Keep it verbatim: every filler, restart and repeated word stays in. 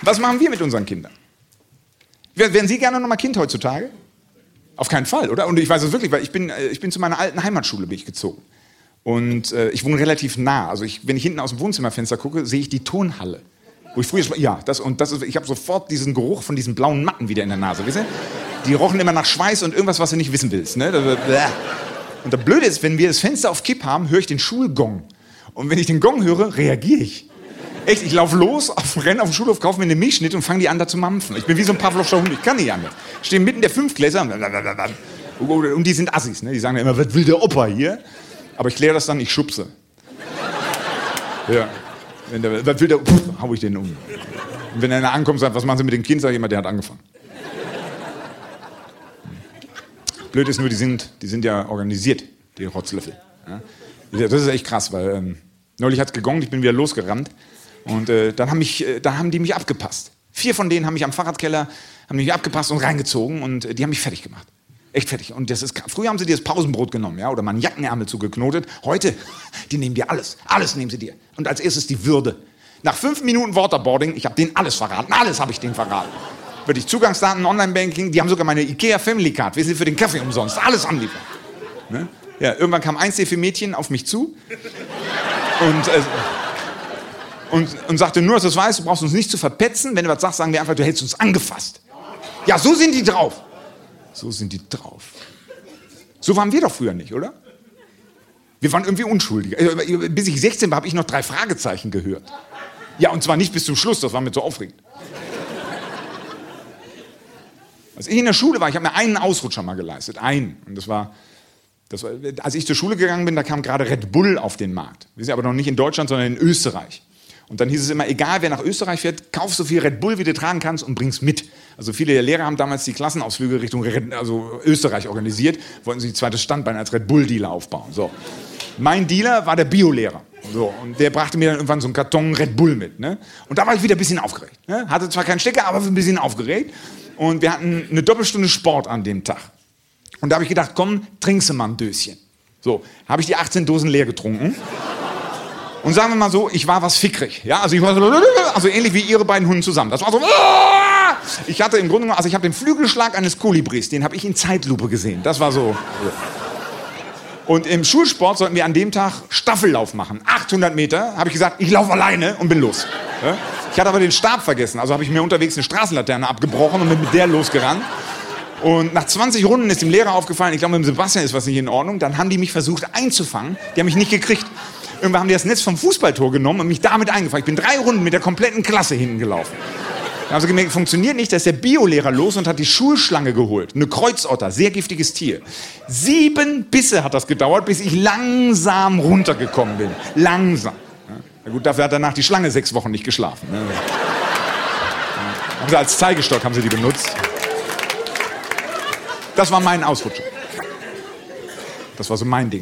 Was machen wir mit unseren Kindern? Wären Sie gerne noch mal Kind heutzutage? Auf keinen Fall, oder? Und ich weiß es wirklich, weil ich bin, ich bin zu meiner alten Heimatschule bin ich gezogen. Und äh, ich wohne relativ nah. Also ich, wenn ich hinten aus dem Wohnzimmerfenster gucke, sehe ich die Turnhalle. Wo ich früher, ja, das und das ist, ich habe sofort diesen Geruch von diesen blauen Matten wieder in der Nase, wisst ihr? Die rochen immer nach Schweiß und irgendwas, was du nicht wissen willst, ne? Und das Blöde ist, wenn wir das Fenster auf Kipp haben, höre ich den Schulgong. Und wenn ich den Gong höre, reagiere ich. Echt, ich laufe los, auf, renne auf den Schulhof, kaufe mir eine Milchschnitt und fange die an da zu mampfen. Ich bin wie so ein Pavlovscher Hund, ich kann nicht anders. Stehen mitten der Fünftklässler und die sind Assis, ne? Die sagen ja immer, was will der Opa hier? Aber ich kläre das dann, ich schubse. Ja. Wenn der, was will der, pff, hau ich den um. Und wenn einer ankommt und sagt, was machen Sie mit dem Kind, sage ich immer, der hat angefangen. Blöd ist nur, die sind, die sind ja organisiert, die Rotzlöffel. Ja? Das ist echt krass, weil ähm, neulich hat es gegongt, ich bin wieder losgerannt. Und äh, dann, haben mich, äh, dann haben die mich abgepasst. Vier von denen haben mich am Fahrradkeller haben mich abgepasst und reingezogen und äh, die haben mich fertig gemacht. Echt fertig. Und das ist, früher haben sie dir das Pausenbrot genommen, ja, oder mal einen Jackenärmel zugeknotet. Heute, die nehmen dir alles. Alles nehmen sie dir. Und als erstes die Würde. Nach fünf Minuten Waterboarding, ich habe denen alles verraten. Alles habe ich denen verraten. Wirklich Zugangsdaten, Online-Banking, die haben sogar meine Ikea Family Card. Wir sind für den Kaffee umsonst. Alles anliefern. Ne? Ja, irgendwann kam eins der vier Mädchen auf mich zu. Und... Äh, Und, und sagte, nur, dass du es weißt, du brauchst uns nicht zu verpetzen. Wenn du was sagst, sagen wir einfach, du hättest uns angefasst. Ja, so sind die drauf. So sind die drauf. So waren wir doch früher nicht, oder? Wir waren irgendwie unschuldig. Bis ich sechzehn war, habe ich noch drei Fragezeichen gehört. Ja, und zwar nicht bis zum Schluss, das war mir so aufregend. Als ich in der Schule war, ich habe mir einen Ausrutscher mal geleistet. Einen. Und das war... Das war, als ich zur Schule gegangen bin, da kam gerade Red Bull auf den Markt. Wir sind aber noch nicht in Deutschland, sondern in Österreich. Und dann hieß es immer, egal wer nach Österreich fährt, kauf so viel Red Bull, wie du tragen kannst und bring's mit. Also viele der Lehrer haben damals die Klassenausflüge Richtung Red, also Österreich organisiert, wollten sich ein zweites Standbein als Red Bull-Dealer aufbauen. So. Mein Dealer war der Biolehrer. So. Und der brachte mir dann irgendwann so einen Karton Red Bull mit. Ne? Und da war ich wieder ein bisschen aufgeregt. Ne? Hatte zwar keinen Stecker, aber ein bisschen aufgeregt. Und wir hatten eine Doppelstunde Sport an dem Tag. Und da habe ich gedacht, komm, trinkst du mal ein Döschen. So, habe ich die achtzehn Dosen leer getrunken. Und sagen wir mal so, ich war was fickrig. Ja? Also, ich war so, also ähnlich wie ihre beiden Hunden zusammen. Das war so... Ich hatte im Grunde genommen, also ich habe den Flügelschlag eines Kolibris, den habe ich in Zeitlupe gesehen. Das war so... Und im Schulsport sollten wir an dem Tag Staffellauf machen. achthundert Meter, habe ich gesagt, ich laufe alleine und bin los. Ja? Ich hatte aber den Stab vergessen, also habe ich mir unterwegs eine Straßenlaterne abgebrochen und bin mit der losgerannt. Und nach zwanzig Runden ist dem Lehrer aufgefallen, ich glaube, mit dem Sebastian ist was nicht in Ordnung. Dann haben die mich versucht einzufangen. Die haben mich nicht gekriegt. Irgendwann haben die das Netz vom Fußballtor genommen und mich damit eingefangen. Ich bin drei Runden mit der kompletten Klasse hinten gelaufen. Dann haben sie gemerkt, funktioniert nicht. Da ist der Biolehrer los und hat die Schulschlange geholt. Eine Kreuzotter, sehr giftiges Tier. Sieben Bisse hat das gedauert, bis ich langsam runtergekommen bin. Langsam. Na gut, dafür hat danach die Schlange sechs Wochen nicht geschlafen. Also als Zeigestock haben sie die benutzt. Das war mein Ausrutscher. Das war so mein Ding.